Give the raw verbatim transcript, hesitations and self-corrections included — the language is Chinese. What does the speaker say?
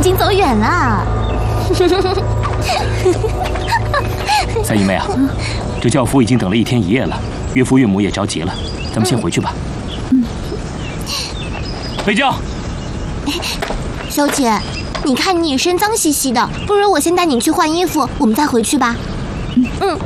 经走远了。 三姨妹啊，这教夫已经等了一天一夜了，岳父岳母也着急了，咱们先回去吧。嗯。贝酱， 小姐，你看你也身脏兮兮的，不如我先带你去换衣服，我们再回去吧。嗯。